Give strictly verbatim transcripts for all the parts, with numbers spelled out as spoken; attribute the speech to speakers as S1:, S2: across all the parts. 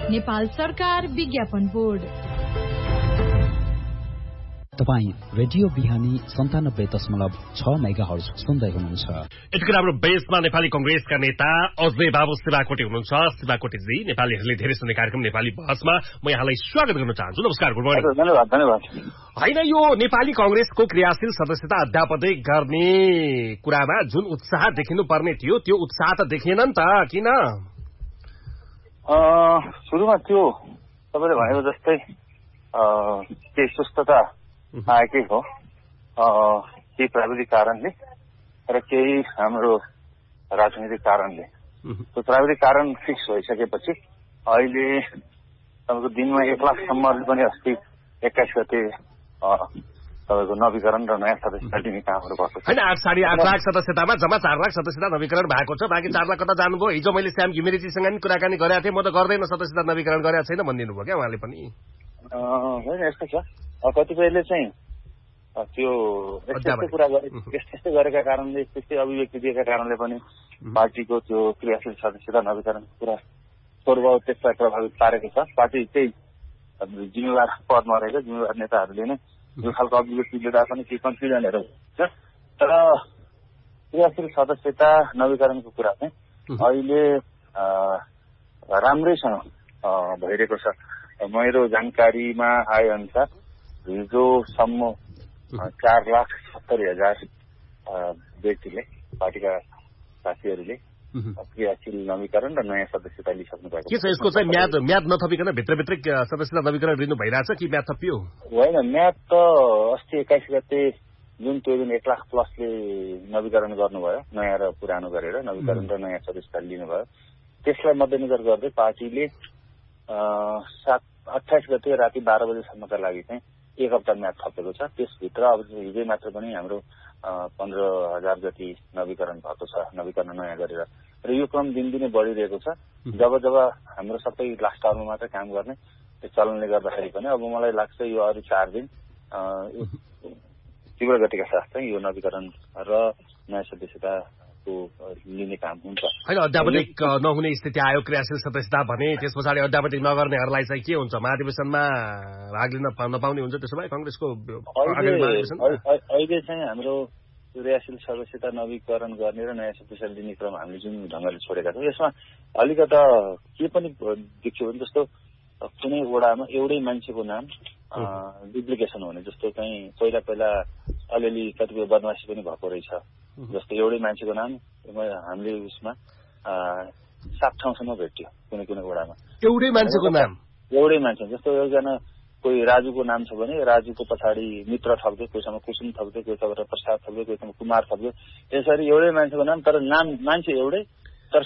S1: नेपाल सरकार विज्ञापन बोर्ड।
S2: तपाईँ रेडियो बिहानी सन्तानब्बे दशमलव छ मेगा हर्ज सुन्दै हुनुहुन्छ।
S3: यतिखेर हाम्रो बेसमा नेपाली कंग्रेसका नेता अजय बाबु शिवाकोटी हुनुहुन्छ। शिवाकोटीजी, नेपालीहरूले धेरै सुन्ने कार्यक्रम नेपाली बहसमा म यहाँलाई स्वागत गर्न चाहन्छु। नमस्कार, गुड मर्निङ।
S4: धन्यवाद धन्यवाद।
S3: होइन, यो नेपाली कंग्रेसको क्रियाशील सदस्यता अध्यापन गर्ने कुरामा जुन उत्साह देखिनु पर्ने थियो त्यो उत्साह त देखिएन नि त, किन?
S4: सुरुमा त्यो तपाईँले भनेको जस्तै केही सुस्तता आएकै हो, केही प्राविधिक कारणले र केही हाम्रो राजनीतिक कारणले। त्यो प्राविधिक कारण फिक्स भइसकेपछि अहिले तपाईँको दिनमा एक लाखसम्म पनि अस्ति एक्काइस गते तपाईँको नवीकरण र नयाँ सदस्यता दिने कामहरू भएको छ।
S3: होइन, आठ साढे आठ लाख सदस्यतामा जम्मा चार लाख सदस्यता नवीकरण भएको छ। बाँकी चार लाख कता जानुभयो? हिजो मैले श्याम घिमिरेजीसँग नि कुराकानी गरेको थिएँ, म त गर्दैन सदस्यता नवीकरण गरेको छैन भनिदिनु भयो क्या उहाँले पनि।
S4: होइन, यस्तो छ, कतिपयले चाहिँ त्यो यस्तै कुरा गरे यस्तै गरेका कारणले, त्यस्तै अभिव्यक्ति दिएका कारणले पनि पार्टीको त्यो क्रियाशील सदस्यता नवीकरणको कुरा स्वभाव त्यसलाई प्रभावित पारेको छ। पार्टी त्यही जिम्मेवार पदमा रहेको जिम्मेवार नेताहरूले नै यो खालको अभिव्यक्ति दिँदा पनि केही कन्फ्युजनहरू हुन्छ। तर क्रियाशील सदस्यता नवीकरणको कुरा चाहिँ अहिले राम्रैसँग भइरहेको छ। मेरो जानकारीमा आए अनुसार हिजोसम्म चार लाख सत्तरी हजार व्यक्तिले, पार्टीका साथीहरूले क्रियाशील नवीकरण र नयाँ सदस्यता लिइसक्नु भएको
S3: के छ। यसको चाहिँ म्याद म्याद नथपिकन भित्रभित्रै सदस्यता नवीकरण लिनु भइरहेछ कि म्याद थपियो?
S4: होइन, म्याद त अस्ति एक्काइस गते जुन त्यो दिन एक लाख प्लसले नवीकरण गर्नुभयो, नयाँ र पुरानो गरेर नवीकरण र नयाँ सदस्यता लिनुभयो। त्यसलाई मध्यनजर गर्दै पार्टीले सात अठाइस गते राति बाह्र बजेसम्मका लागि चाहिँ एक हप्ता म्याद थपेको छ। त्यसभित्र अब हिजै मात्र पनि हाम्रो पन्ध्र हजार जति नवीकरण भएको छ, नवीकरण नयाँ गरेर, र यो क्रम दिनदिनै बढिरहेको छ। जब जब हाम्रो सबै लास्ट आवरमा मात्रै काम गर्ने चलनले गर्दाखेरि पनि अब मलाई लाग्छ यो अरू चार दिन तीव्र गतिका साथ चाहिँ यो नवीकरण र नयाँ सदस्यताको लिने काम हुन्छ।
S3: होइन, अध्यापनिक नहुने स्थिति आयो क्रियाशील सदस्यता भने, त्यस पछाडि अध्यापनिक नगर्नेहरूलाई चाहिँ के हुन्छ? महाधिवेशनमा भाग लिन नपाउने हुन्छ त्यसो भए कांग्रेसको?
S4: अहिले चाहिँ हाम्रो क्रियाशील सदस्यता नवीकरण गर्ने र नयाँ सदस्यता लिने क्रम हामीले जुन ढङ्गले छोडेका छौँ, यसमा अलिकता के पनि देख्यो भने जस्तो कुनै वडामा एउटै मान्छेको नाम डुप्लिकेसन हुने जस्तो चाहिँ पहिला पहिला अलिअलि कतिपय बदमासी पनि भएको रहेछ। जस्तो एउटै मान्छेको नाम हामीले उसमा सात ठाउँसम्म भेट्यो कुनै कुनै वडामा,
S3: एउटै मान्छेको नाम
S4: एउटै मान्छे। जस्तो एकजना कोही राजुको नाम छ भने राजुको पछाडि मित्र थप्दै, कोहीसँग कुसुम थप्दै, कोहीसँग प्रसाद थप्दै, कोहीसँग कुमार थप्दै, यसरी एउटै मान्छेको नाम तर नाम मान्छे एउटै तर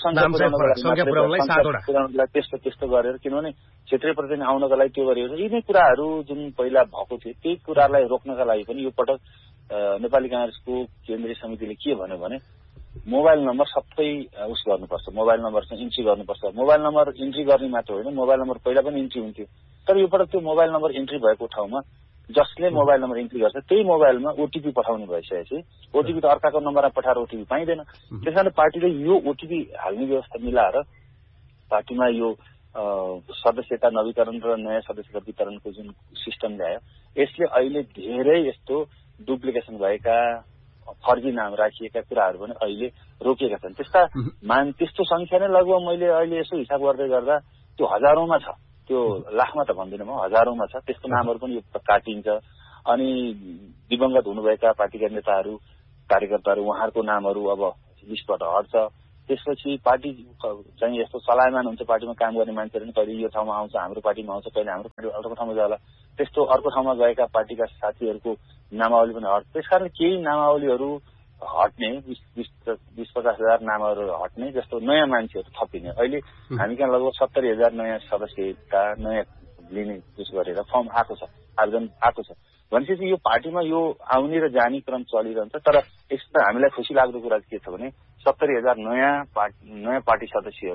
S4: पुराउनलाई त्यस्तो त्यस्तो गरेर, किनभने क्षेत्रीय प्रतिनिधि आउनको लागि त्यो गरिएको छ। यिनै कुराहरू जुन पहिला भएको थियो त्यही कुरालाई रोक्नका लागि पनि यो पटक नेपाली कांग्रेसको केन्द्रीय समितिले के भन्यो भने मोबाइल नम्बर सबै उस गर्नुपर्छ, मोबाइल नम्बर चाहिँ इन्ट्री गर्नुपर्छ। मोबाइल नम्बर इन्ट्री गर्ने मात्र होइन, मोबाइल नम्बर पहिला पनि इन्ट्री हुन्थ्यो, तर यो पटक त्यो मोबाइल नम्बर इन्ट्री भएको ठाउँमा जसले मोबाइल नम्बर इन्ट्री गर्छ त्यही मोबाइलमा ओटिपी पठाउने भइसकेपछि ओटिपी त अर्काको नम्बरमा पठाएर ओटिपी पाइँदैन। त्यस कारण पार्टीले यो ओटिपी हाल्ने व्यवस्था मिलाएर पार्टीमा यो सदस्यता नवीकरण र नयाँ सदस्यता वितरणको जुन सिस्टम ल्यायो, यसले अहिले धेरै यस्तो डुप्लिकेसन भएका फर्जी नाम राखिएका कुराहरू पनि अहिले रोकिएका छन्। त्यस्ता मान त्यस्तो संख्या नै लगभग मैले अहिले यसो हिसाब गर्दै गर्दा त्यो हजारौंमा छ, त्यो लाखमा त भन्दिनँ म, हजारौंमा छ। त्यस्तो नामहरू पनि यो काटिन्छ। अनि दिवंगत हुनुभएका पार्टीका नेताहरू कार्यकर्ताहरू उहाँहरूको नामहरू अब लिस्टबाट हट्छ। त्यसपछि पार्टी चाहिँ यस्तो चलायमान हुन्छ, पार्टीमा काम गर्ने मान्छेहरू पनि कहिले यो ठाउँमा आउँछ, हाम्रो पार्टीमा आउँछ, कहिले हाम्रो पार्टी अर्को ठाउँमा जाला, त्यस्तो अर्को ठाउँमा गएका पार्टीका साथीहरूको नामावली पनि हट्छ। त्यसकारण केही नामावलीहरू हट्ने, बिस बिस बिस पचास हजार नामहरू हट्ने, जस्तो नयाँ मान्छेहरू थपिने। अहिले हामी कहाँ लगभग सत्तरी हजार नयाँ सदस्यता नयाँ लिने उस गरेर फर्म आएको छ, आवेदन आएको छ। भनेपछि यो पार्टीमा यो आउने र जाने क्रम चलिरहन्छ। तर यसमा हामीलाई खुसी लाग्दो कुरा के छ भने सत्तरी हजार नयाँ पार्टी नयाँ पार्टी सदस्यहरू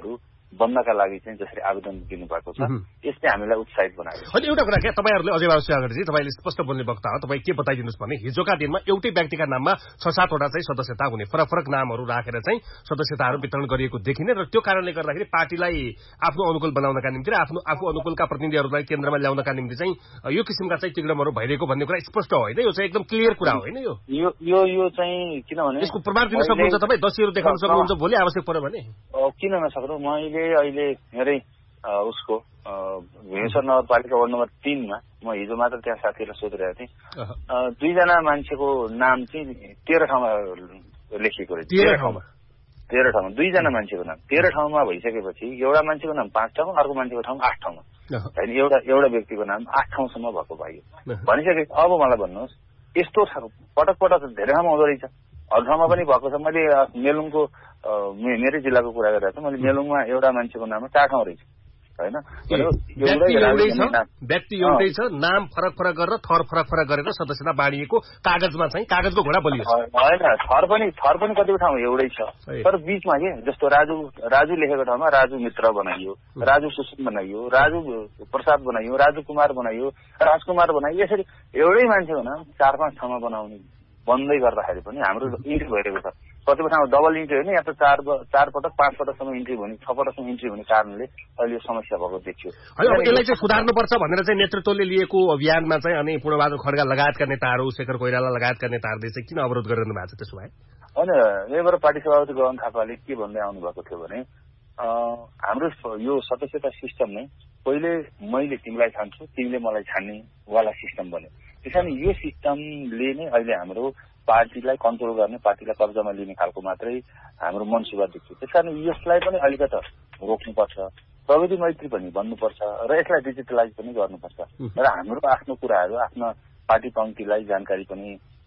S4: बन्नका लागि चाहिँ जसरी आवेदन दिनुभएको छ यसले हामीलाई उत्साहित बनायो।
S3: अनि एउटा कुरा के तपाईँहरूले अजय बाबु सेवागरजी तपाईँले स्पष्ट बोल्ने वक्ता हो, तपाईँ के बताइदिनुहोस् भने हिजोका दिनमा एउटै व्यक्तिका नाममा छ सातवटा चाहिँ सदस्यता हुने फरक फरक नामहरू राखेर चाहिँ सदस्यताहरू वितरण गरिएको देखिने र त्यो कारणले गर्दाखेरि पार्टीलाई आफ्नो अनुकूल बनाउनका निम्ति र आफ्नो आफू अनुकूलका प्रतिनिधिहरूलाई केन्द्रमा ल्याउनका निम्ति चाहिँ यो किसिमका चाहिँ तिग्रमहरू भइरहेको भन्ने कुरा स्पष्ट होइन, यो चाहिँ एकदम क्लियर कुरा होइन। यो
S4: यो यो चाहिँ किनभने
S3: यसको प्रमाण दिन सक्नुहुन्छ तपाईँ, दस्युहरू देखाउन सक्नुहुन्छ भोलि आवश्यक पर्यो भने?
S4: किन नसक्नु, मैले अहिले मेरै उसको भुवनेश्वर नगरपालिका वार्ड नम्बर तीनमा म हिजो मात्र त्यहाँ साथीहरूलाई सोधिरहेको थिएँ, दुईजना मान्छेको नाम चाहिँ तेह्र ठाउँमा लेखिएको रहेछ। तेह्र ठाउँमा तेह्र ठाउँमा दुईजना मान्छेको नाम तेह्र ठाउँमा भइसकेपछि एउटा मान्छेको नाम पाँच ठाउँमा, अर्को मान्छेको ठाउँ आठ ठाउँमा, होइन एउटा एउटा व्यक्तिको नाम आठ ठाउँसम्म भएको भयो भनिसके। अब मलाई भन्नुहोस्, यस्तो पटक पटक धेरै ठाउँमा हुँदो रहेछ, अरू ठाउँमा पनि भएको छ। मैले मेलुङको मेरै जिल्लाको कुरा गरिरहेको छु, मैले मेलुङमा एउटा मान्छेको नाममा चार ठाउँ रहेछ, होइन
S3: व्यक्ति एउटै छ, नाम फरक फरक गरेर थर फरक फरक गरेर सदस्यता बाँडिएको कागजमा चाहिँ कागजको घोडा बलियो
S4: होइन। थर पनि थर पनि कतिको ठाउँ एउटै छ, तर बिचमा के जस्तो राजु राजु लेखेको ठाउँमा राजु मित्र बनाइयो, राजु सुशील बनाइयो, राजु प्रसाद बनाइयो, राजु कुमार बनाइयो, राजकुमार बनाइयो, यसरी एउटै मान्छेको नाम चार पाँच ठाउँमा बनाउने बन्दै गर्दाखेरि पनि हाम्रो इन्ट्री भइरहेको छ। कतिपय ठाउँमा डबल इन्ट्री होइन, या त चार चार पटक पाँच पटकसम्म इन्ट्री हुने, छ पटकसम्म इन्ट्री हुने कारणले अहिले यो समस्या भएको देखियो।
S3: अब यसलाई चाहिँ सुधार्नुपर्छ भनेर चाहिँ नेतृत्वले लिएको अभियानमा चाहिँ अनि पूर्णबहादुर खड्का लगायतका नेताहरू, शेखर कोइराला लगायतका नेताहरूले चाहिँ किन अवरोध गरिरहनु भएको छ त्यसो भए?
S4: होइन, यहीँबाट पार्टी सभापति गगन थापाले के भन्दै आउनु भएको थियो भने हाम्रो यो सदस्यता सिस्टम नै पहिले मैले तिमीलाई छान्छु तिमीले मलाई छान्ने वाला सिस्टम बन्यो। त्यस कारण यो सिस्टमले नै अहिले हाम्रो पार्टीलाई कन्ट्रोल गर्ने, पार्टीलाई कब्जामा लिने खालको मात्रै हाम्रो मनसुबा देख्यो। त्यस कारण यसलाई पनि अलिकति रोक्नुपर्छ, प्रविधि मैत्री पनि बन्नुपर्छ र यसलाई डिजिटलाइज पनि गर्नुपर्छ र हाम्रो आफ्नो कुराहरू आफ्ना पार्टी पङ्क्तिलाई जानकारी पनि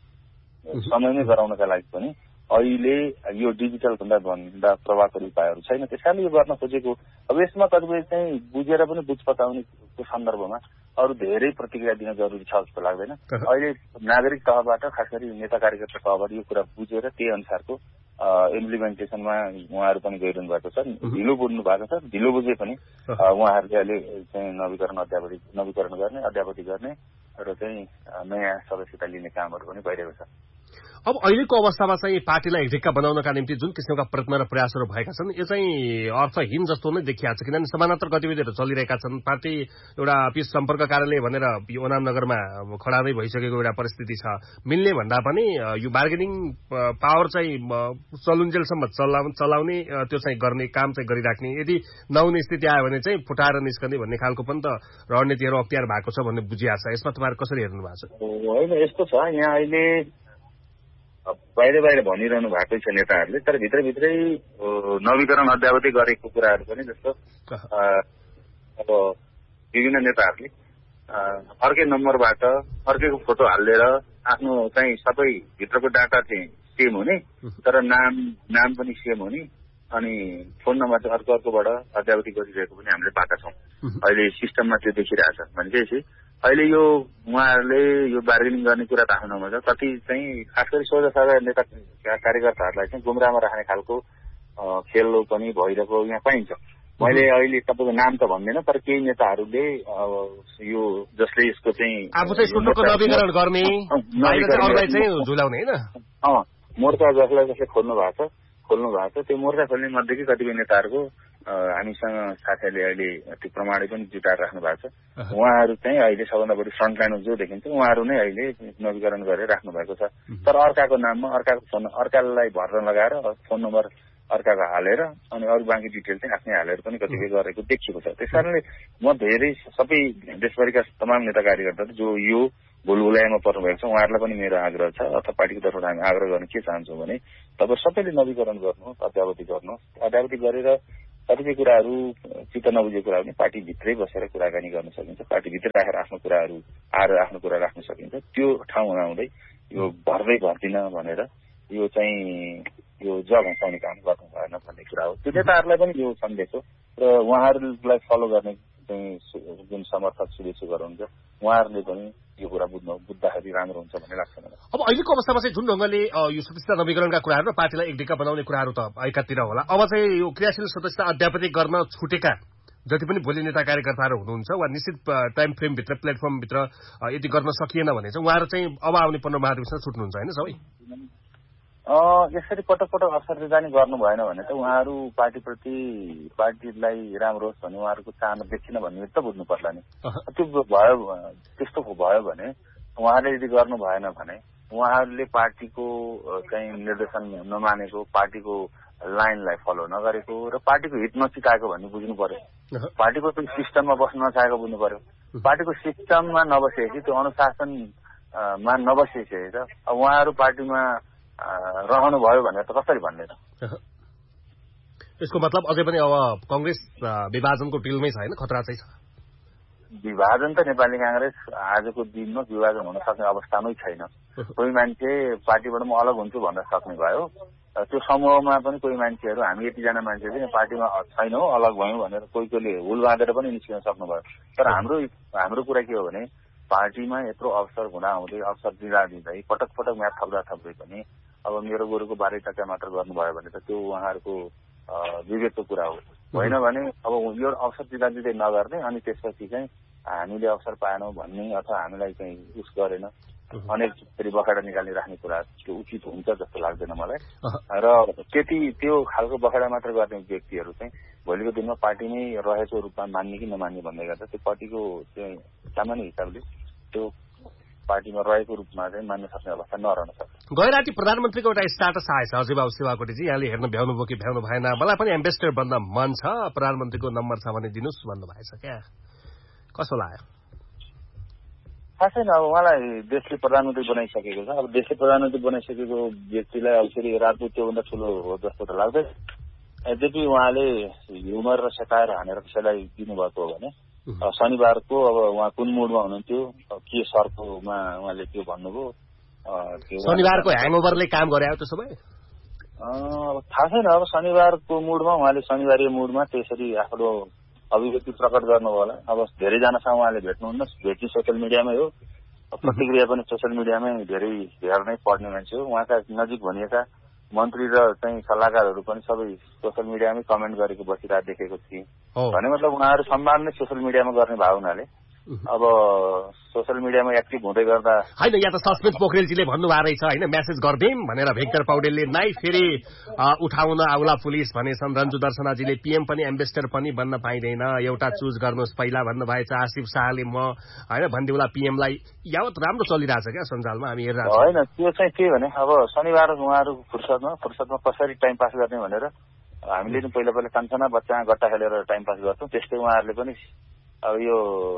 S4: समयमै गराउनका लागि पनि अहिले यो डिजिटल भन्दा भन्दा प्रभावकारी उपायहरू छैन। त्यस कारणले यो गर्न खोजेको। अब यसमा कतिपय चाहिँ बुझेर पनि बुझ पताउनेको सन्दर्भमा अरू धेरै प्रतिक्रिया दिन जरुरी छ जस्तो लाग्दैन। अहिले नागरिक तहबाट खास गरी नेता कार्यकर्ता तहबाट यो कुरा बुझेर त्यही अनुसारको इम्प्लिमेन्टेसनमा उहाँहरू पनि गइरहनु भएको छ। ढिलो बुझ्नु भएको छ, ढिलो बुझे पनि उहाँहरूले अहिले चाहिँ नवीकरण अध्यावधि नवीकरण गर्ने अध्यावधि गर्ने र चाहिँ नयाँ सदस्यता लिने कामहरू पनि भइरहेको छ।
S3: अब अहिलेको अवस्थामा चाहिँ पार्टीलाई ढिक्का बनाउनका निम्ति जुन किसिमका प्रयत्न र प्रयासहरू भएका छन् यो चाहिँ अर्थहीन जस्तो नै देखिएको छ, किनभने समानान्तर गतिविधिहरू चलिरहेका छन्। पार्टी एउटा पिस सम्पर्क कार्यालय भनेर ओनाम नगरमा खडा नै भइसकेको एउटा परिस्थिति छ। मिल्ने भन्दा पनि यो बार्गेनिङ पावर चाहिँ चलुन्जेलसम्म चलाउने त्यो चाहिँ गर्ने काम चाहिँ गरिराख्ने, यदि नहुने स्थिति आयो भने चाहिँ फुटाएर निस्कने भन्ने खालको पनि त रणनीतिहरू अख्तियार भएको छ भन्ने बुझिएको छ। यसमा तपाईँहरू कसरी हेर्नु भएको छ?
S4: होइन, यस्तो छ, यहाँ अहिले बाहिर बाहिर भनिरहनु भएकै छ नेताहरूले, तर भित्रभित्रै नवीकरण अध्यावधि गरेको कुराहरू पनि जस्तो अब विभिन्न नेताहरूले अर्कै नम्बरबाट अर्कैको फोटो हालेर आफ्नो चाहिँ सबै भित्रको डाटा चाहिँ सेम हुने तर नाम नाम पनि सेम हुने अनि फोन नम्बर चाहिँ अर्को अर्कोबाट अध्यावधि गरिरहेको पनि हामीले पाएका छौँ। अहिले सिस्टममा त्यो देखिरहेछ भनेपछि अहिले यो उहाँहरूले यो बार्गेनिङ गर्ने कुरा त आफ्नो ठाउँमा छ, कति चाहिँ खास गरी सोझा साझा नेता कार्यकर्ताहरूलाई चाहिँ गुमराहमा राख्ने खालको खेल पनि भइरहेको यहाँ पाइन्छ। मैले अहिले तपाईँको नाम त भन्दैन, तर केही नेताहरूले यो जसले यसको चाहिँ
S3: नवीकरण गर्ने
S4: मोर्चा जसलाई जसले खोल्नु भएको छ खोल्नु भएको छ त्यो मोर्चा खोल्ने मध्येकै कतिपय नेताहरूको हामीसँग साथीहरूले अहिले त्यो प्रमाण पनि जुटाएर राख्नु भएको छ। उहाँहरू चाहिँ अहिले सबभन्दा बढी फ्रन्टलाइनमा जो देखिन्छ उहाँहरू नै अहिले नवीकरण गरेर राख्नु भएको छ। तर अर्काको नाममा अर्काको फोन अर्कालाई भर्न लगाएर फोन नम्बर अर्काको हालेर अनि अरू बाँकी डिटेल चाहिँ आफ्नै हालेर पनि कतिपय गरेको देखिएको छ। त्यस कारणले म धेरै सबै देशभरिका तमाम नेता कार्यकर्ताहरू जो यो भुलभुलाइमा पर्नुभएको छ उहाँहरूलाई पनि मेरो आग्रह छ अथवा पार्टीको तर्फबाट हामी आग्रह गर्न के चाहन्छौँ भने तपाईँ सबैले नवीकरण गर्नुहोस्, अध्यावधि गर्नुहोस्। अध्यावधि गरेर कतिपय कुराहरू चित्त नबुझेको कुरा पनि पार्टीभित्रै बसेर कुराकानी गर्न सकिन्छ, पार्टीभित्रै राखेर आफ्नो कुराहरू आएर आफ्नो कुरा राख्न सकिन्छ। त्यो ठाउँ हुँदै यो भर्दै भर्दिन भनेर यो चाहिँ यो जग हँसाउने काम गर्नु भएन भन्ने कुरा हो। त्यो नेताहरूलाई पनि यो सन्देश हो र उहाँहरूलाई फलो गर्ने चाहिँ जुन समर्थक सुरेश सुगर हुनुहुन्छ उहाँहरूले पनि यो कुरा बुझ्नु बुझ्दाखेरि राम्रो हुन्छ भन्ने लाग्छ मलाई।
S3: अब अहिलेको अवस्थामा चाहिँ जुन ढङ्गले यो सदस्यता नवीकरणका कुराहरू र पार्टीलाई एकडिक्का बनाउने कुराहरू त एकातिर होला, अब चाहिँ यो क्रियाशील सदस्यता अध्यापन गर्न छुटेका जति पनि भोलि नेता कार्यकर्ताहरू हुनुहुन्छ वा निश्चित टाइम फ्रेमभित्र प्लेटफर्मभित्र यदि गर्न सकिएन भने चाहिँ उहाँहरू चाहिँ अब आउने पन्ध्र महाधिवेशनमा छुट्नुहुन्छ होइन सबै?
S4: यसरी पटक पटक अवसर दिँदा गर्नु भएन भने त उहाँहरू पार्टीप्रति पार्टीलाई राम्रो होस् भन्ने उहाँहरूको चाहना देखिन भन्ने त बुझ्नु पर्ला नि। त्यो भयो त्यस्तो भयो भने उहाँले यदि गर्नु भएन भने उहाँहरूले पार्टीको चाहिँ निर्देशन नमानेको, पार्टीको लाइनलाई फलो नगरेको र पार्टीको हित नचिकाएको भन्ने बुझ्नु पर्यो। पार्टीको त्यो सिस्टममा बस्न नचाहेको बुझ्नु पर्यो। पार्टीको सिस्टममा नबसेपछि त्यो अनुशासनमा नबसेपछि त अब उहाँहरू पार्टीमा रहनु भयो भनेर त कसरी भन्ने त?
S3: यसको मतलब अझै पनि अब कंग्रेस विभाजनको टिलमै छ होइन, खतरा चाहिँ छ।
S4: विभाजन त नेपाली कांग्रेस आजको दिनमा विभाजन हुन सक्ने अवस्थामै छैन। कोही मान्छे पार्टीबाट म अलग हुन्छु भन्न सक्ने भयो, त्यो समूहमा पनि कोही मान्छेहरू हामी यतिजना मान्छे चाहिँ पार्टीमा छैनौँ अलग भयौँ भनेर कोही कोहीले हुल बाँधेर पनि निस्किन सक्नुभयो। तर हाम्रो हाम्रो कुरा के हो भने पार्टीमा यत्रो अवसर हुँदाहुँदै अवसर दिँदा दिँदै पटक पटक म्याथ थप्दा थप्दै पनि अब मेरो गोरुको बाह्रै टक्का मात्र गर्नुभयो भने त त्यो उहाँहरूको विवेकको कुरा हो होइन भने अब यो अवसर दिँदा दिँदै नगर्ने अनि त्यसपछि चाहिँ हामीले अवसर पाएनौँ भन्ने अथवा हामीलाई चाहिँ उस गरेन अनेक फेरि बखेडा निकाल्ने राख्ने कुरा त्यो उचित हुन्छ जस्तो लाग्दैन मलाई। र त्यति त्यो खालको बखेडा मात्र गर्ने व्यक्तिहरू चाहिँ भोलिको दिनमा पार्टीमै रहेको रूपमा मान्ने कि नमान्ने भन्दै गर्दा त्यो पार्टीको चाहिँ सामान्य हिसाबले त्यो पार्टीमा रहेको रूपमा चाहिँ मान्न सक्ने अवस्था नरहन सक्छ।
S3: गए राति प्रधानमन्त्रीको एउटा स्टाटस आएछ अजय बाबु शिवाकोटीजी, यहाँले हेर्न भ्याउनु भयो कि भ्याउनु भएन, मलाई पनि एम्बेसडर बन्न मन छ, प्रधानमन्त्रीको नम्बर छ भने दिनुहोस् भन्नुभएछ, क्या कसो लाग्यो?
S4: खासै न अब उहाँलाई देशले प्रधानमन्त्री बनाइसकेको छ, अब देशले प्रधानमन्त्री बनाइसकेको व्यक्तिलाई अब फेरि राजदूत त्योभन्दा ठुलो हो जस्तो त लाग्दैन। यद्यपि उहाँले ह्युमर र सताएर हानेर कसैलाई दिनुभएको हो भने शनिबारको अब उहाँ कुन मुडमा हुनुहुन्थ्यो के सर्कोमा उहाँले त्यो भन्नुभयो,
S3: शनिबारको ह्याङओभरले काम गरे हो त्यसो भए
S4: थाहा छैन। अब शनिबारको मुडमा उहाँले शनिबारीय मुडमा त्यसरी आफ्नो अभिव्यक्ति प्रकट गर्नुभयो होला। अब धेरैजनासँग उहाँले भेट्नुहुन्न, भेट्ने सोसियल मिडियामै हो, प्रतिक्रिया पनि सोसियल मिडियामै धेरै हेर्नै पढ्ने मान्छे हो। उहाँका नजिक भनिएका मन्त्री र चाहिँ सल्लाहकारहरू पनि सबै सोसियल मिडियामै कमेन्ट गरेको बसिरहेको देखेको थिएँ। भने मतलब उहाँहरू सम्मान नै सोसियल मिडियामा गर्ने भाव हुनाले अब सोसियल मिडियामा एक्टिभ हुँदै गर्दा
S3: होइन, यहाँ त सस्पेन्स पोखरेलजीले भन्नुभएको रहेछ होइन, मेसेज गरिदिउँ भनेर भेक्टर पौडेलले नाइ फेरि उठाउन आउला पुलिस भनेछन्, रन्जु दर्शनाजीले पीएम पनि एम्बेसडर पनि बन्न पाइँदैन, एउटा चुज गर्नुहोस् पहिला भन्नुभएछ, आसिफ शाहले म होइन भनिदिउँला पीएमलाई, यावत राम्रो चलिरहेछ क्या सञ्जालमा हामी हेरिरहेको छौँ।
S4: होइन त्यो चाहिँ के भने अब शनिबार उहाँहरू फुर्सदमा फुर्सदमा कसरी टाइम पास गर्ने भनेर हामीले पनि पहिला पहिला कान्छना बच्चामा गट्टा खेलेर टाइम पास गर्थ्यौँ, त्यस्तै उहाँहरूले पनि अब यो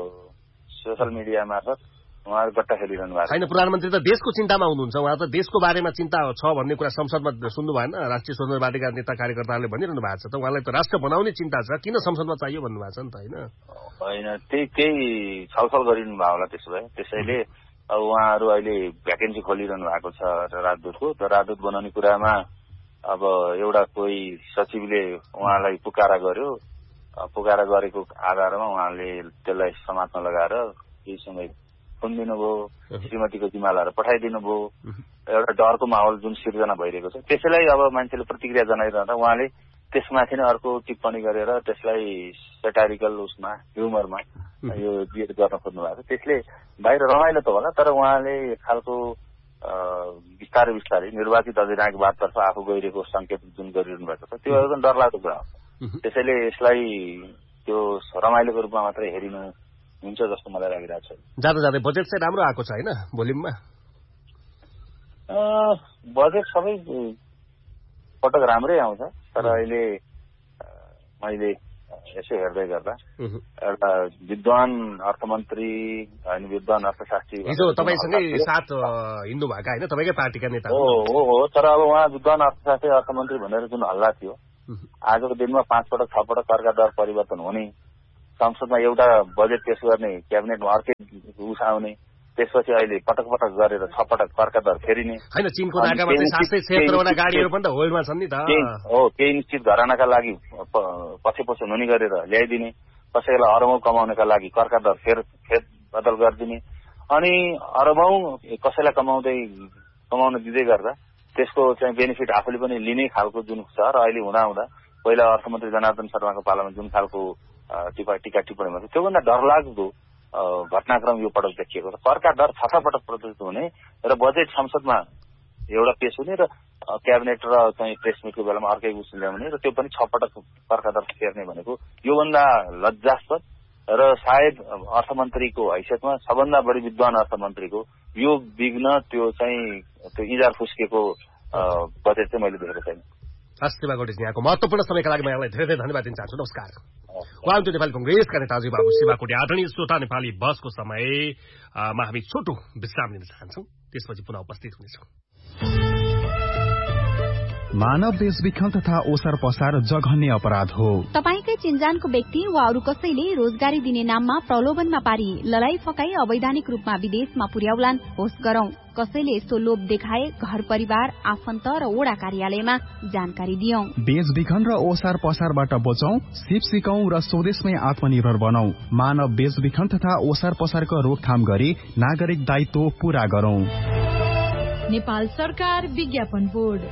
S4: सोसियल मिडिया मार्फत उहाँहरू गट्टा खेलिरहनु भएको
S3: छैन। प्रधानमन्त्री त देशको चिन्तामा हुनुहुन्छ, उहाँ त देशको बारेमा चिन्ता छ भन्ने कुरा संसदमा सुन्नु भएन, राष्ट्रिय स्वतन्त्र पार्टीका नेता कार्यकर्ताहरूले भनिरहनु भएको छ त उहाँलाई त राष्ट्र बनाउने चिन्ता छ, किन संसदमा चाहियो भन्नुभएको छ नि त होइन।
S4: होइन त्यही केही छलफल गरिरहनु भयो होला त्यसो भए, त्यसैले अब उहाँहरू अहिले भ्याकेन्सी खोलिरहनु भएको छ राजदूतको, त राजदूत बनाउने कुरामा अब एउटा कोही सचिवले उहाँलाई पुकारा गर्यो, पुकारा गरेको आधारमा उहाँले त्यसलाई समात्न लगाएर केही समय फोन दिनुभयो, श्रीमतीको जिम्मालाहरू पठाइदिनु भयो, एउटा डरको माहौल जुन सिर्जना भइरहेको छ त्यसैलाई अब मान्छेले प्रतिक्रिया जनाइरहँदा उहाँले त्यसमाथि नै अर्को टिप्पणी गरेर त्यसलाई सेटारिकल उसमा ह्युमरमा यो बिएड गर्न खोज्नु भएको छ। त्यसले बाहिर रमाइलो त होला, तर उहाँले खालको बिस्तारै बिस्तारै निर्वाचित अधिनायकवादतर्फ आफू गइरहेको सङ्केत जुन गरिरहनु भएको छ त्यो एकदम डरलाग्दो कुरा हो। त्यसैले यसलाई त्यो रमाइलोको रूपमा मात्रै हेरिनु हुन्छ जस्तो मलाई लागिरहेको छ।
S3: जाँदा जाँदै बजेट चाहिँ राम्रो आएको छ होइन भोल्युममा?
S4: बजेट सबै पटक राम्रै आउँछ, तर अहिले मैले यसो हेर्दै गर्दा एउटा विद्वान अर्थमन्त्री होइन विद्वान अर्थशास्त्री
S3: हिजो तपाईँसँगै साथ हिँड्नु भएका होइन तपाईँकै पार्टीका नेता
S4: हो हो हो तर अब उहाँ विद्वान अर्थशास्त्री अर्थमन्त्री भनेर जुन हल्ला थियो आजको दिनमा पाँच पटक छ पटक करका दर परिवर्तन हुने, संसदमा एउटा बजेट पेश गर्ने, क्याबिनेटमा अर्कै उस आउने, त्यसपछि अहिले पटक पटक गरेर छ पटक करका दर फेरिने
S3: होइन। चीनको नाकामा चाहिँ सात सय छिहत्तरवटा गाडीहरू पनि त होल्डमा छन् नि त।
S4: हो केही निश्चित घरानाका लागि पछि पछि नुनी गरेर ल्याइदिने, कसैलाई अरबौं कमाउनका लागि करका दर फेर फेर बदल गरिदिने अनि अरबौं कसैलाई कमाउँदै कमाउन दिँदै गर्दा त्यसको चाहिँ बेनिफिट आफूले पनि लिने खालको जुन छ र अहिले हुँदा हुँदा पहिला अर्थमन्त्री जनार्दन शर्माको पालामा जुन खालको टिका टिका टिप्पणीमा थियो त्योभन्दा डरलाग्दो घटनाक्रम यो पटक देखिएको छ। करका दर छ छ पटक प्रदर्शित हुने र बजेट संसदमा एउटा पेश हुने र क्याबिनेट र चाहिँ प्रेस मिटको बेलामा अर्कै उस ल्याउने र त्यो पनि छ पटक करका दर फेर्ने भनेको योभन्दा लज्जास्पद र सायद अर्थमन्त्रीको हैसियतमा सबभन्दा बढी विद्वान अर्थमन्त्रीको यो विघ्न त्यो चाहिँ त्यो इजार फुस्केको बजेट चाहिँ मैले देखेको छैन।
S3: हस्तिमा गोटेजी यहाँको महत्वपूर्ण समयका लागि म यहाँलाई धेरै धेरै धन्यवाद दिन चाहन्छु। नमस्कार। उहाँ हुनुहुन्थ्यो नेपाली कंग्रेसका नेता बाबु शिवाकोटी। आदरणीय श्रोता, नेपाली बसको समयमा हामी छोटो विश्राम लिन चाहन्छौँ, त्यसपछि पुनः उपस्थित हुनेछौँ।
S5: मानव बेचबिखन तथा ओसार पसार जघन्य अपराध हो।
S1: तपाईकै चिन्जानको व्यक्ति वा अरू कसैले रोजगारी दिने नाममा प्रलोभनमा पारी लडाई फकाई अवैधानिक रूपमा विदेशमा पुर्याउलान् होस् गरौं। कसैले यस्तो लोभ देखाए घर परिवार आफन्त र ओडा कार्यालयमा जानकारी दियौं।
S5: बेचबिखन र ओसार पसारबाट बचौं, सिप सिकौं र स्वदेशमै आत्मनिर्भर बनौं। मानव बेचबिखन तथा ओसार पसारको रोकथाम गरी नागरिक दायित्व पूरा गरौं।
S1: नेपाल सरकार विज्ञापन बोर्ड।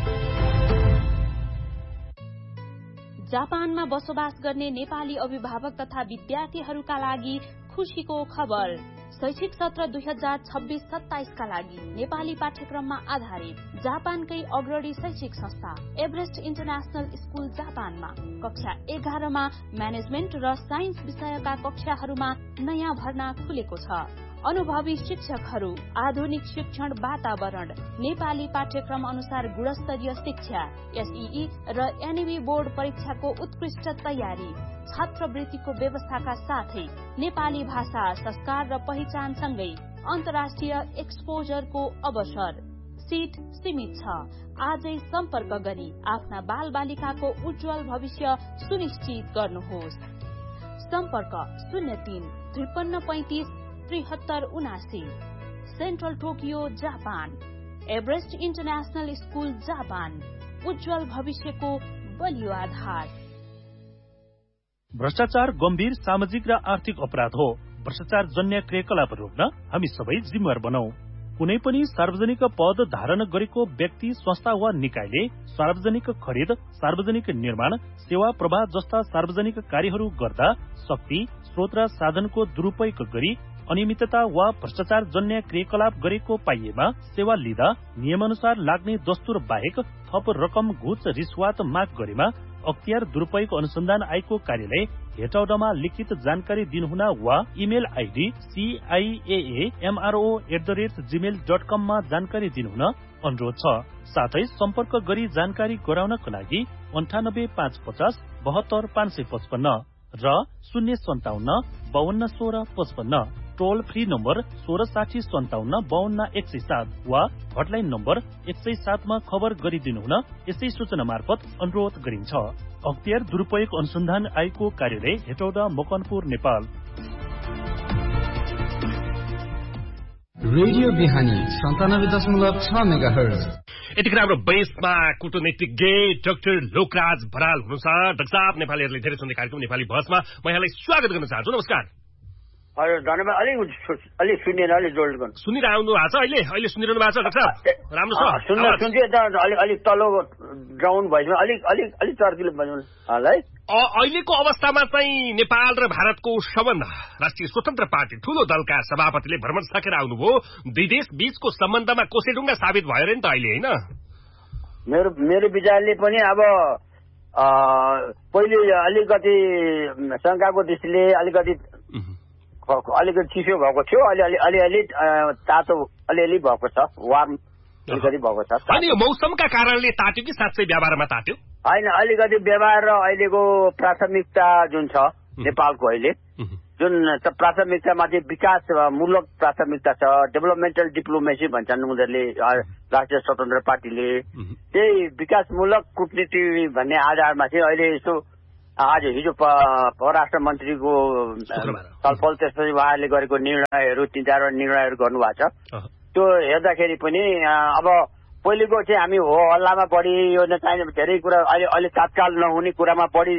S6: जापानमा बसोबास गर्ने नेपाली अभिभावक तथा विद्यार्थीहरूका लागि खुशीको खबर। शैक्षिक सत्र दुई हजार छब्बीस सत्ताइसका लागि नेपाली पाठ्यक्रममा आधारित जापानकै अग्रणी शैक्षिक संस्था एभरेस्ट इन्टरनेशनल स्कूल जापानमा कक्षा एघारमा म्यानेजमेन्ट र साइन्स विषयका कक्षाहरूमा नयाँ भर्ना खुलेको छ। अनुभवी शिक्षकहरू, आधुनिक शिक्षण वातावरण, नेपाली पाठ्यक्रम अनुसार गुणस्तरीय शिक्षा, एसईई र एनईबी बोर्ड परीक्षाको उत्कृष्ट तयारी, छात्रवृत्तिको व्यवस्थाका साथै नेपाली भाषा, संस्कार र पहिचानसँगै अन्तर्राष्ट्रिय एक्सपोजरको अवसर। सीट सीमित छ। आजै सम्पर्क गरी आफ्ना बाल बालिकाको उज्जवल भविष्य सुनिश्चित गर्नुहोस्। सम्पर्क शून्य तीन त्रिपन्न पैंतिस त्रिहत्तर उनासी। Central Tokyo Japan. Everest international school Japan. उज्जवल भविष्यको बलियो आधार।
S7: भ्रष्टाचार गम्भीर सामाजिक र आर्थिक अपराध हो। भ्रष्टाचार जन्य क्रियाकलाप रोक्न हामी सबै जिम्मेवार बनौं। कुनै पनि सार्वजनिक पद धारण गरेको व्यक्ति, संस्था वा निकायले सार्वजनिक खरिद, सार्वजनिक निर्माण, सेवा प्रवाह जस्ता सार्वजनिक कार्यहरू गर्दा शक्ति, स्रोत र साधनको दुरूपयोग गरी अनियमितता वा भ्रष्टाचार जन्य क्रियाकलाप गरेको पाइएमा सेवा लिँदा नियमानुसार लाग्ने दस्तुर बाहेक थप रकम घुस रिश्वत माग गरेमा अख्तियार दुरूपयोग अनुसन्धान आयोगको कार्यालय हेटौडामा लिखित जानकारी दिनुहुन वा email ID सीआईएएमआरओ at the rate Gmail dot कममा जानकारी दिनुहुन अनुरोध छ। साथै सम्पर्क गरी जानकारी गराउनका लागि अन्ठानब्बे पाँच पचास बहत्तर पाँच सय पचपन्न र शून्य सन्ताउन्न बावन्न सोह्र पचपन्न। टोल फ्री नम्बर सोह्र साठी सन्ताउन्न बावन्न एक सय सात वा हटलाइन नम्बर एक सय सातमा खबर गरिदिनुहुन यसै सूचना मार्फत अनुरोध गरिन्छ। अख्तियार दुरूपयोग अनुसन्धान आयोगको कार्यालय हेटौडा, मकनपुर, नेपाल।
S8: रेडियो बिहानी सन्तानब्बे दशमलव छ मेगा हर्ज।
S3: यतिखेर हाम्रो बेसमा कूटनीतिज्ञ डाक्टर लोकराज बराल हुनुहुन्छ। डाक्टर साहब, नेपालीहरूले धेरै सुन्ने कार्यक्रम नेपाली बसमा म यहाँलाई स्वागत गर्न चाहन्छु। नमस्कार।
S9: हजुर, धन्यवाद। अलिक अलिक सुनेर अलिक जोड गर्नु।
S3: सुनिरहनु भएको छ? अहिले अहिले सुनिरहनु भएको छ डाक्टर साहब? राम्रो छ।
S9: सुन्न सुन्छु। अलिक अलिक तल्लो ग्राउन्ड भएछ, अलिक अलिक अलिक चर्किलो बजाउनु है।
S3: अहिलेको अवस्थामा चाहिँ नेपाल र भारतको सम्बन्ध, राष्ट्रिय स्वतन्त्र पार्टी ठूलो दलका सभापतिले भ्रमण सकेर आउनुभयो। दुई देश बीचको सम्बन्धमा कोसेढुङ्गा साबित भयो अरे नि त अहिले, होइन?
S9: मेरो मेरो विचारले पनि अब पहिले अलिकति शङ्काको दृष्टिले अलिकति अलिकति चिसो भएको थियो, अलि अलि अलि तातो अलिअलि भएको छ, वार्म अलिकति भएको छ।
S3: अनि यो मौसमका कारणले तात्यो कि साँच्चै व्यवहारमा तात्यो?
S9: होइन, अलिकति व्यवहार र अहिलेको प्राथमिकता जुन छ नेपालको अहिले जुन प्राथमिकतामा चाहिँ विकासमूलक प्राथमिकता छ, डेभलपमेन्टल डिप्लोमेसी भन्छन् उनीहरूले, राष्ट्रिय स्वतन्त्र पार्टीले। त्यही विकासमूलक कूटनीति भन्ने आधारमा चाहिँ अहिले यसो आज हिजो परराष्ट्र मन्त्रीको छलफल, त्यसपछि उहाँले गरेको निर्णयहरू, तीन चारवटा निर्णयहरू गर्नुभएको छ। त्यो हेर्दाखेरि पनि अब पहिलेको चाहिँ हामी हो हल्लामा बढी यो नचाहिने धेरै कुरा अहिले अहिले तत्काल नहुने कुरामा बढी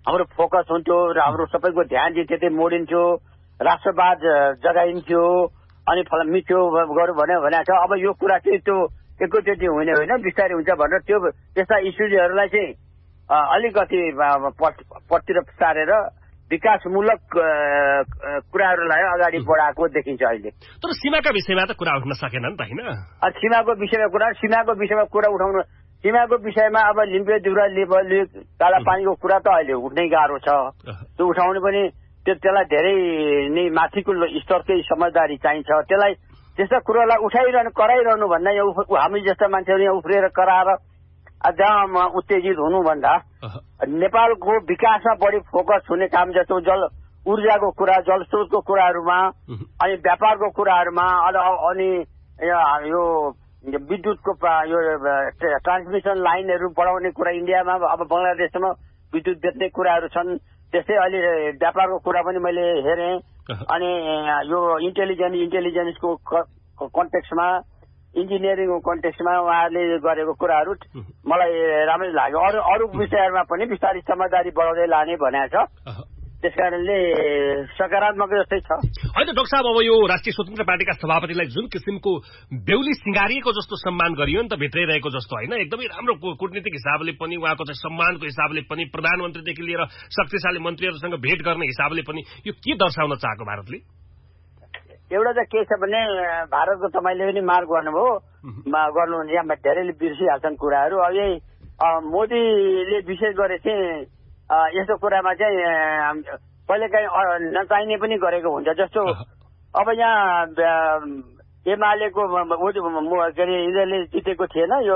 S9: हाम्रो फोकस हुन्थ्यो र हाम्रो सबैको ध्यान चाहिँ त्यतै मोडिन्थ्यो, राष्ट्रवाद जगाइन्थ्यो अनि फल मिठो गरौँ भन्यो भनेको छ। अब यो कुरा चाहिँ त्यो एकैचोटि हुने होइन, बिस्तारै हुन्छ भनेर त्यो त्यस्ता इस्युजहरूलाई चाहिँ अलिकति पट्टि सारेर विकासमूलक कुराहरूलाई अगाडि बढाएको देखिन्छ अहिले।
S3: तर सीमाका विषयमा त कुरा उठ्न सकेन नि त होइन?
S9: सीमाको विषयमा कुरा सीमाको विषयमा कुरा उठाउनु सीमाको विषयमा अब लिम्बे दुरा लेबल काला पानीको कुरा त अहिले उठ्नै गाह्रो छ। त्यो उठाउनु पनि त्यो त्यसलाई धेरै नै माथिको स्तरकै समझदारी चाहिन्छ। त्यसलाई त्यस्ता कुरालाई उठाइरहनु कराइरहनु भन्दा यहाँ हामी जस्ता मान्छेहरू यहाँ उफ्रिएर कराएर जहाँ उत्तेजित हुनुभन्दा नेपालको विकासमा बढी फोकस हुने काम जस्तो जल ऊर्जाको कुरा, जलस्रोतको कुराहरूमा अनि व्यापारको कुराहरूमा अनि यो विद्युतको यो ट्रान्समिसन लाइनहरू बढाउने कुरा इन्डियामा अब बङ्गलादेशमा विद्युत बेच्ने कुराहरू छन्। त्यस्तै अहिले व्यापारको कुरा पनि मैले हेरेँ। अनि यो इन्टेलिजेन्स इन्टेलिजेन्सको कन्टेक्स्टमा इन्जिनियरिङको कन्टेक्स्टमा उहाँहरूले गरेको कुराहरू मलाई राम्रै लाग्यो। अरू अरू विषयहरूमा पनि बिस्तारै समझदारी बढाउँदै लाने भनेको छ। त्यस कारणले सकारात्मक जस्तै छ
S3: होइन डाक्टर साहब। अब यो राष्ट्रिय स्वतन्त्र पार्टीका सभापतिलाई जुन किसिमको बेहुली सिंगारिएको जस्तो सम्मान गरियो नि त, भित्रै रहेको जस्तो होइन, एकदमै राम्रो कूटनीतिक हिसाबले पनि उहाँको चाहिँ सम्मानको हिसाबले पनि प्रधानमन्त्रीदेखि लिएर शक्तिशाली मन्त्रीहरूसँग भेट गर्ने हिसाबले पनि यो के दर्शाउन चाहेको भारतले?
S9: एउटा चाहिँ के छ भने भारतको तपाईँले पनि मार्क गर्नुभयो गर्नुहुन्छ, यहाँ धेरैले बिर्सिहाल्छन् कुराहरू। अब यही मोदीले विशेष गरे चाहिँ यस्तो कुरामा चाहिँ कहिलेकाहीँ नचाहिने पनि गरेको हुन्छ। जस्तो अब यहाँ एमालेको के अरे यिनीहरूले जितेको थिएन यो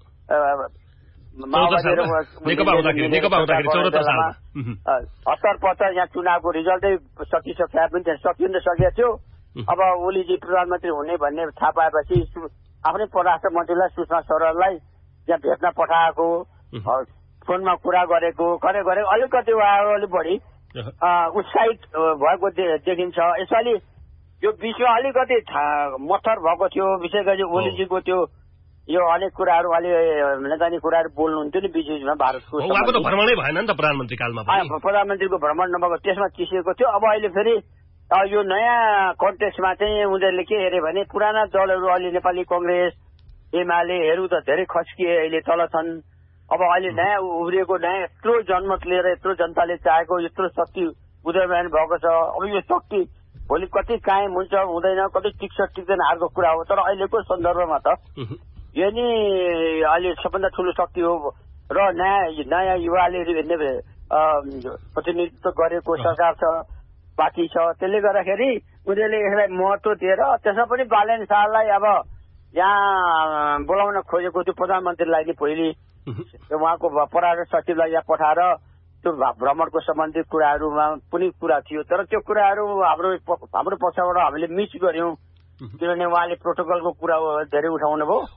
S9: हतार पत्तर यहाँ चुनावको रिजल्टै सकिसक्यो पनि सकिन त सकेको थियो। अब ओलीजी प्रधानमन्त्री हुने भन्ने थाहा पाएपछि आफ्नै परराष्ट्र मन्त्रीलाई सुषमा स्वराजलाई यहाँ भेट्न पठाएको, फोनमा कुरा गरेको गरे गरे अलिकति उहाँहरू अलिक बढी उत्साहित भएको देखिन्छ। यसपालि यो विषय अलिकति मत्थर भएको थियो, विशेष गरी ओलीजीको त्यो यो अनेक कुराहरू अलि नजाने कुराहरू बोल्नुहुन्थ्यो नि बिच बिचमा भारतको।
S3: भ्रमणै भएन नि त प्रधानमन्त्री कालमा,
S9: प्रधानमन्त्रीको भ्रमण नभएको त्यसमा चिसिएको थियो। अब अहिले फेरि यो नयाँ कन्टेक्स्टमा चाहिँ उनीहरूले के हेरे भने पुराना दलहरू अलि नेपाली कङ्ग्रेस एमालेहरू त धेरै खस्किए, अहिले तल छन्। अब अहिले नयाँ उब्रिएको नयाँ यत्रो जनमत लिएर यत्रो जनताले चाहेको यत्रो शक्ति उदयमान भएको छ। अब यो शक्ति भोलि कति कायम हुन्छ हुँदैन, कति टिक्छ टिक्दैन हारको कुरा हो। तर अहिलेको सन्दर्भमा त यो नि अहिले सबभन्दा ठुलो शक्ति हो र नयाँ नयाँ युवाले प्रतिनिधित्व गरेको सरकार छ, पार्टी छ। त्यसले गर्दाखेरि उनीहरूले यसलाई महत्व दिएर त्यसमा पनि बालेन शाहलाई अब यहाँ बोलाउन खोजेको त्यो प्रधानमन्त्रीलाई नि पहिले उहाँको परराष्ट्र सचिवलाई यहाँ पठाएर त्यो भ्रमणको सम्बन्धी कुराहरूमा पनि कुरा थियो। तर त्यो कुराहरू हाम्रो हाम्रो पक्षबाट हामीले मिस गर्यौं, किनभने उहाँले प्रोटोकलको कुरा धेरै उठाउनु भयो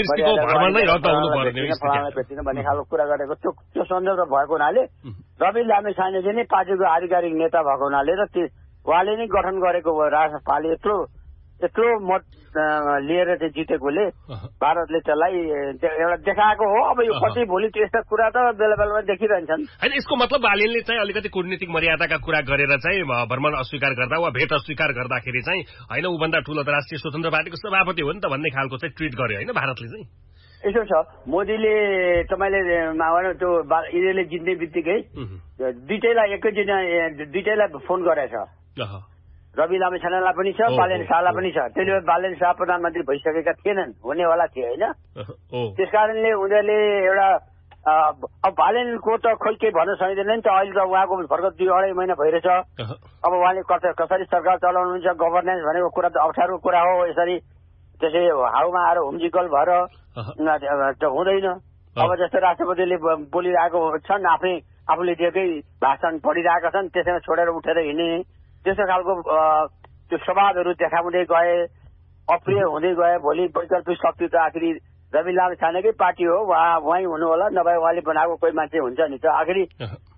S9: भन्ने खालको कुरा गरेको त्यो त्यो सन्दर्भ भएको हुनाले रवि लामिछानेजी नै पार्टीको आधिकारिक नेता भएको हुनाले र उहाँले नै गठन गरेको राजपाले यत्रो यत्रो मत लिएर चाहिँ जितेकोले भारतले त्यसलाई एउटा देखाएको हो। अब यो कति भोलि त्यस्ता कुरा त बेला बेलामा देखिरहन्छन्।
S3: होइन यसको मतलब बालेनले चाहिँ अलिकति कूटनीतिक मर्यादाका कुरा गरेर चाहिँ भ्रमण अस्वीकार गर्दा वा भेट अस्वीकार गर्दाखेरि चाहिँ होइन उभन्दा ठूलो त राष्ट्रिय स्वतन्त्र पार्टीको सभापति हो नि त भन्ने खालको चाहिँ ट्विट गर्यो होइन भारतले चाहिँ।
S9: यसो छ मोदीले तपाईँले त्यो यिनीहरूले जित्ने बित्तिकै दुइटैलाई एकैदिन दुइटैलाई फोन गरेछ, रवि लामिछानेलाई पनि छ बालेन शाहलाई पनि छ। त्यसले बालेन शाह प्रधानमन्त्री भइसकेका थिएनन्, हुनेवाला थिए होइन। त्यस कारणले उनीहरूले एउटा अब बालेनको त खोइ केही भन्न सकिँदैन नि त। अहिले त उहाँको भर्खर दुई अढाई महिना भइरहेछ। अब उहाँले कसरी सरकार चलाउनुहुन्छ, गभर्नेन्स भनेको कुरा त अप्ठ्यारो कुरा हो। यसरी त्यसै हाउमा आएर हुम्जिकल भएर हुँदैन। अब जस्तो राष्ट्रपतिले बोलिरहेको छन्, आफै आफूले दिएकै भाषण पढिरहेका छन्, त्यसैमा छोडेर उठेर हिँड्ने त्यस्तो खालको त्यो स्वभावहरू देखाउँदै गए, अप्रिय हुँदै गए। भोलि वैकल्पिक शक्ति त आखिरी रवि लामिछानेकै पार्टी हो, उहाँ उहाँ हुनु होला, नभए उहाँले बनाएको कोही मान्छे हुन्छ नि त। आखिरी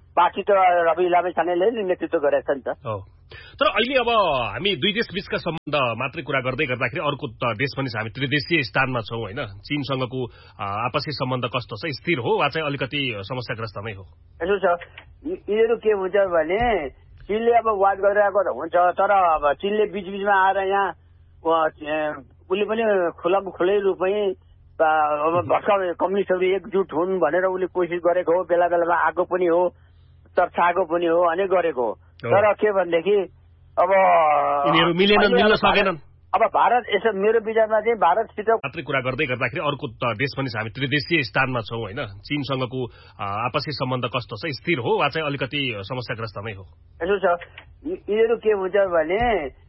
S9: पार्टी त रवि लामिछानेले नेतृत्व गरेछ नि त।
S3: तर अहिले अब हामी दुई देश बीचका सम्बन्ध मात्रै कुरा गर्दै गर्दाखेरि अर्को देश पनि छ, हामी त्रिदेशीय स्थानमा छौँ होइन। चीनसँगको आपसी सम्बन्ध कस्तो छ, स्थिर हो वा चाहिँ अलिकति समस्याग्रस्त नै हो?
S9: यसो छ, यिनीहरू के हुन्छ भने चीनले अब वाद गरिरहेको त हुन्छ, तर अब चीनले बीचबीचमा आएर यहाँ उसले पनि खुला खुलै रूपमै अब भर्खर कम्युनिस्टहरू एकजुट हुन् भनेर उसले कोसिस गरेको हो, बेला बेलामा आएको पनि हो, चर्चाको पनि हो, अनि गरेको हो। तर के भनेदेखि अब
S3: मिल्न सकेनन्।
S9: अब भारत यसो मेरो विचारमा चाहिँ भारतसित
S3: मात्रै कुरा गर्दै गर्दाखेरि अर्को देश पनि छ, हामी त्रिदेशीय स्थानमा छौँ होइन। चीनसँगको आपसी सम्बन्ध कस्तो छ, स्थिर हो वा चाहिँ अलिकति समस्याग्रस्त नै हो?
S9: यसो छ, यिनीहरू के हुन्छ भने